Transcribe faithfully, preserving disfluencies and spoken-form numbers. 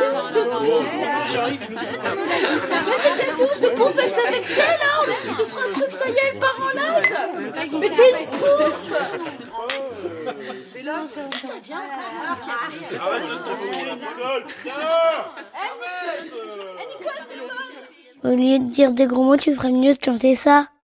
séance de pompe. Mais c'est quelle séance de pompe? Elle s'est vexée là. On a dit deux, trois trucs, ça y est, elle part en live. Mais t'es une pouffe. Et là, ça vient, ce qu'on a dit. Arrête de te mourir, Nicole. Eh, Nicole, t'es bonne. Au lieu de dire des gros mots, tu ferais mieux de chanter ça.